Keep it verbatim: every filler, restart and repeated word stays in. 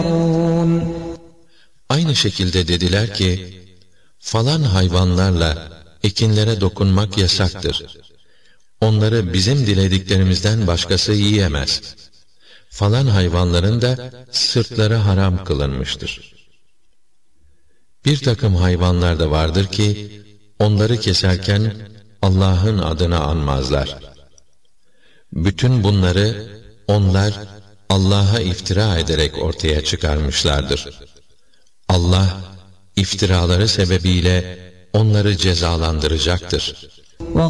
Aynı şekilde dediler ki, falan hayvanlarla ekinlere dokunmak yasaktır. Onları bizim dilediklerimizden başkası yiyemez. Falan hayvanların da sırtları haram kılınmıştır. Bir takım hayvanlar da vardır ki, onları keserken Allah'ın adını anmazlar. Bütün bunları onlar Allah'a iftira ederek ortaya çıkarmışlardır. Allah, iftiraları sebebiyle onları cezalandıracaktır.